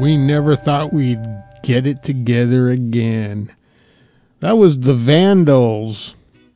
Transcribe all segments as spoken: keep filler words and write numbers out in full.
We never thought we'd get it together again. That was the Vandals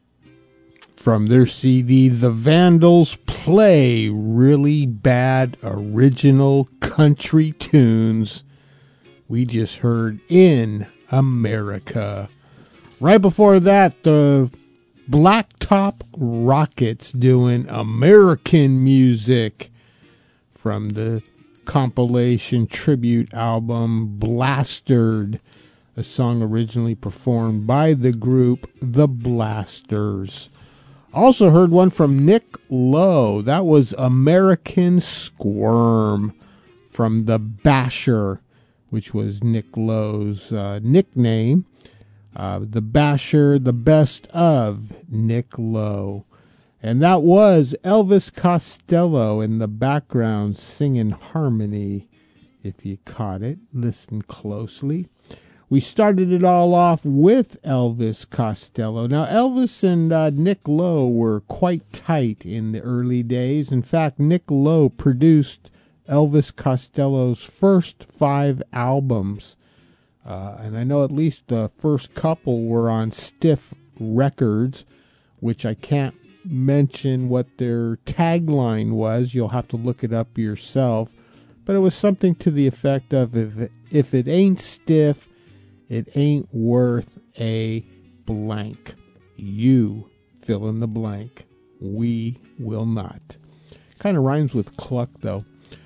from their C D, The Vandals Play Really Bad Original Country Tunes. We just heard In America. Right before that, the Blacktop Rockets doing American Music from the compilation tribute album Blasted, a song originally performed by the group The Blasters. Also heard one from Nick Lowe. That was American Squirm from The Basher, which was Nick Lowe's uh, nickname. Uh, the Basher, the best of Nick Lowe. And that was Elvis Costello in the background singing harmony. If you caught it, listen closely. We started it all off with Elvis Costello. Now, Elvis and uh, Nick Lowe were quite tight in the early days. In fact, Nick Lowe produced Elvis Costello's first five albums. Uh, and I know at least the first couple were on Stiff Records, which I can't mention what their tagline was. You'll have to look it up yourself. But it was something to the effect of, if it, if it ain't stiff, it ain't worth a blank. You fill in the blank. We will not. Kind of rhymes with cluck, though.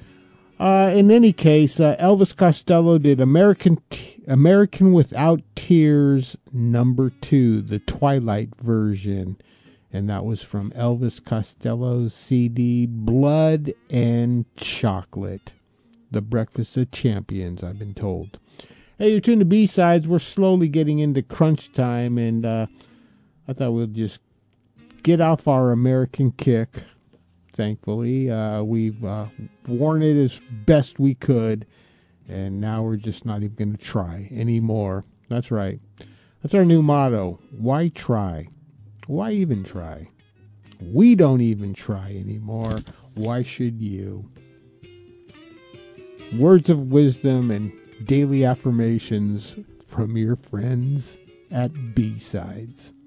Uh, in any case, uh, Elvis Costello did American T- American Without Tears number two, the Twilight version. And that was from Elvis Costello's C D, Blood and Chocolate. The Breakfast of Champions, I've been told. Hey, you're tuned to B-Sides. We're slowly getting into crunch time, and uh, I thought we'd just get off our American kick. Thankfully, uh, we've uh, worn it as best we could, and now we're just not even going to try anymore. That's right. That's our new motto. Why try? Why even try? We don't even try anymore. Why should you? Words of wisdom and daily affirmations from your friends at B-Sides.